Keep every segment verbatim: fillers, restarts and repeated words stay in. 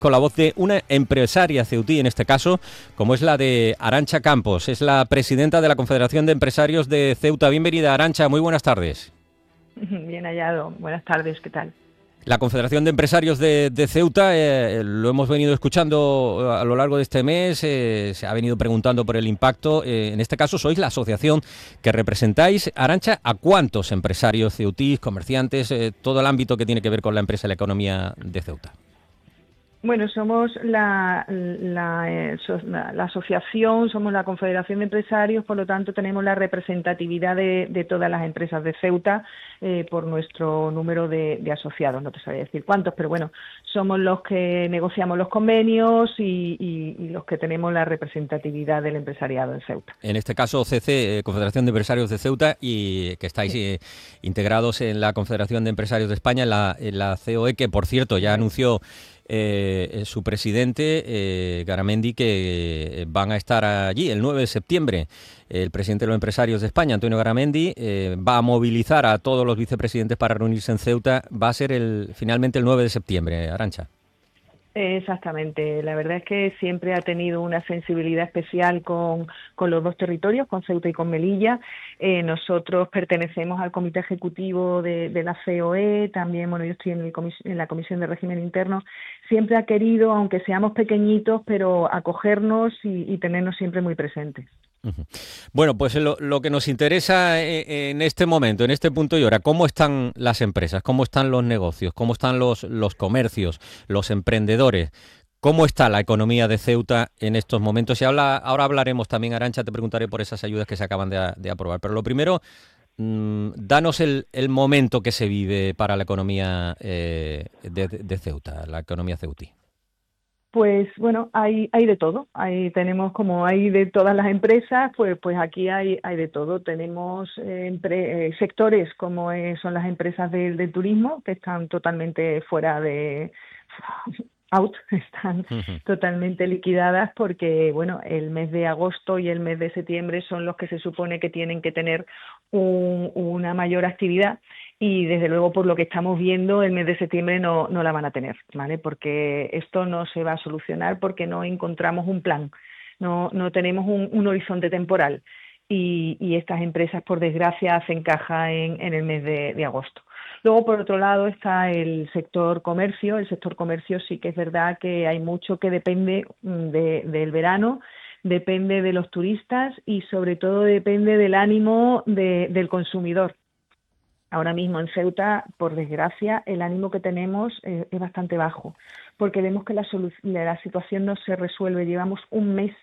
Con la voz de una empresaria ceutí, en este caso, como es la de Arantxa Campos. Es la presidenta de la Confederación de Empresarios de Ceuta. Bienvenida, Arantxa, muy buenas tardes. Bien hallado. Buenas tardes, ¿qué tal? La Confederación de Empresarios de, de Ceuta, eh, lo hemos venido escuchando a lo largo de este mes, eh, se ha venido preguntando por el impacto. Eh, en este caso sois la asociación que representáis. Arantxa, ¿a cuántos empresarios ceutís, comerciantes, eh, todo el ámbito que tiene que ver con la empresa y la economía de Ceuta? Bueno, somos la, la, eh, so, la, la asociación, somos la Confederación de Empresarios, por lo tanto tenemos la representatividad de, de todas las empresas de Ceuta eh, por nuestro número de, de asociados. No te sabría decir cuántos, pero bueno, somos los que negociamos los convenios y, y, y los que tenemos la representatividad del empresariado en Ceuta. En este caso C C, eh, Confederación de Empresarios de Ceuta, y que estáis sí. eh, integrados en la Confederación de Empresarios de España, en la, en la C O E, que por cierto ya anunció Eh, su presidente, eh, Garamendi, que van a estar allí el nueve de septiembre. El presidente de los empresarios de España, Antonio Garamendi, eh, va a movilizar a todos los vicepresidentes para reunirse en Ceuta. Va a ser el finalmente el nueve de septiembre, Arantxa. Exactamente, la verdad es que siempre ha tenido una sensibilidad especial con, con los dos territorios, con Ceuta y con Melilla. Eh, nosotros pertenecemos al comité ejecutivo de, de la C O E, también, bueno, yo estoy en, el comis en la Comisión de Régimen Interno. Siempre ha querido, aunque seamos pequeñitos, pero acogernos y, y tenernos siempre muy presentes. Uh-huh. Bueno, pues lo, lo que nos interesa en este momento, en este punto y hora, ¿cómo están las empresas? ¿Cómo están los negocios? ¿Cómo están los, los comercios, los emprendedores? ¿Cómo está la economía de Ceuta en estos momentos? Y habla, ahora hablaremos también, Arantxa, te preguntaré por esas ayudas que se acaban de, de aprobar. Pero lo primero, mmm, danos el, el momento que se vive para la economía eh, de, de Ceuta, la economía ceutí. Pues bueno, hay hay de todo. Ahí tenemos, como hay de todas las empresas, pues pues aquí hay hay de todo. Tenemos eh, empre, eh, sectores como eh, son las empresas del, del turismo, que están totalmente fuera de out, están uh-huh. totalmente liquidadas porque bueno, el mes de agosto y el mes de septiembre son los que se supone que tienen que tener un, una mayor actividad. Y desde luego, por lo que estamos viendo, el mes de septiembre no, no la van a tener, ¿vale? Porque esto no se va a solucionar porque no encontramos un plan, no, no tenemos un, un horizonte temporal y, y estas empresas, por desgracia, hacen caja en, en el mes de, de agosto. Luego, por otro lado, está el sector comercio. El sector comercio sí que es verdad que hay mucho que depende de, del verano, depende de los turistas y sobre todo depende del ánimo de, del consumidor. Ahora mismo en Ceuta, por desgracia, el ánimo que tenemos eh, es bastante bajo, porque vemos que la, la situación no se resuelve. Llevamos un mes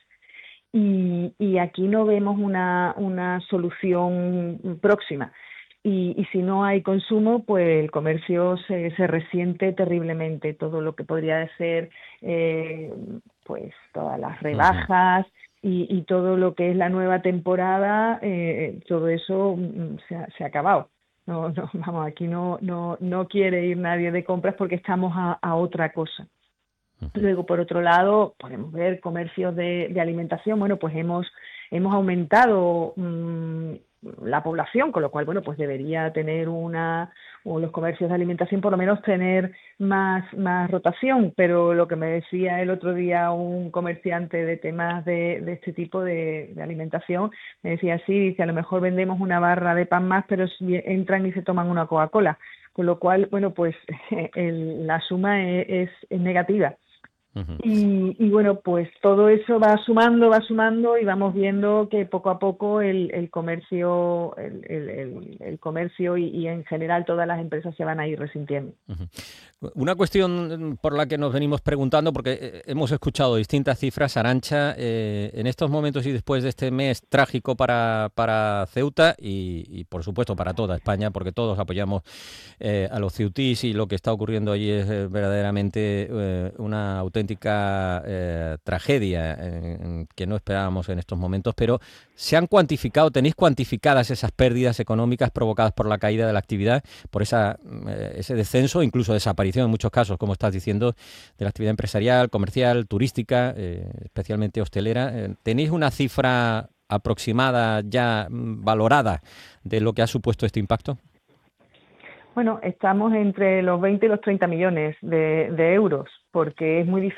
y, y aquí no vemos una, una solución próxima. Y, y si no hay consumo, pues el comercio se, se resiente terriblemente. Todo lo que podría ser, eh, pues todas las rebajas y, y todo lo que es la nueva temporada, eh, todo eso mm, se, ha, se ha acabado. No, no, vamos, aquí no, no, no quiere ir nadie de compras porque estamos a, a otra cosa. Luego, por otro lado, podemos ver comercios de, de alimentación. Bueno, pues hemos, hemos aumentado mmm, la población, con lo cual, bueno, pues debería tener una, o los comercios de alimentación por lo menos tener más, más rotación, pero lo que me decía el otro día un comerciante de temas de, de este tipo de, de alimentación, me decía, sí, dice, a lo mejor vendemos una barra de pan más, pero entran y se toman una Coca-Cola, con lo cual, bueno, pues el, la suma es, es, es negativa. Uh-huh. Y, y bueno, pues todo eso va sumando, va sumando y vamos viendo que poco a poco el, el comercio, el, el, el, el comercio y, y en general todas las empresas se van a ir resintiendo. Uh-huh. Una cuestión por la que nos venimos preguntando, porque hemos escuchado distintas cifras, Arantxa, eh, en estos momentos y después de este mes trágico para, para Ceuta y, y por supuesto para toda España, porque todos apoyamos eh, a los ceutís y lo que está ocurriendo allí es eh, verdaderamente eh, una auténtica eh, tragedia eh, que no esperábamos en estos momentos, pero ¿se han cuantificado, tenéis cuantificadas esas pérdidas económicas provocadas por la caída de la actividad, por esa, eh, ese descenso, incluso desaparición en muchos casos, como estás diciendo, de la actividad empresarial, comercial, turística, eh, especialmente hostelera? Eh, ¿Tenéis una cifra aproximada ya valorada de lo que ha supuesto este impacto? Bueno, estamos entre los veinte y los treinta millones de, de euros, porque es muy difícil